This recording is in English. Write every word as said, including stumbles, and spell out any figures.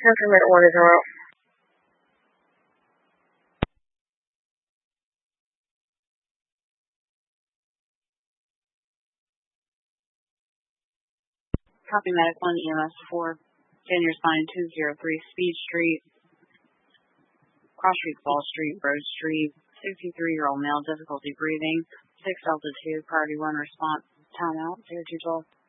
Temperament one is out. Copy Medic one, E M S four. Senior sign two zero three, Speed Street, Cross Street, Fall Street, Rose Street, sixty-three-year-old male, difficulty breathing, six Delta two, priority one response, timeout, zero two twelve.